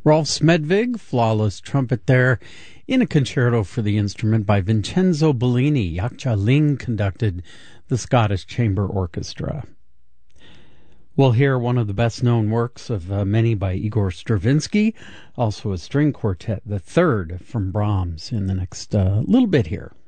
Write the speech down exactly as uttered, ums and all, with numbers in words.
Rolf Smedvig, flawless trumpet there, in a concerto for the instrument by Vincenzo Bellini. Yakcha Ling conducted the Scottish Chamber Orchestra. We'll hear one of the best-known works of uh, many by Igor Stravinsky, also a string quartet, the third from Brahms, in the next uh, little bit here.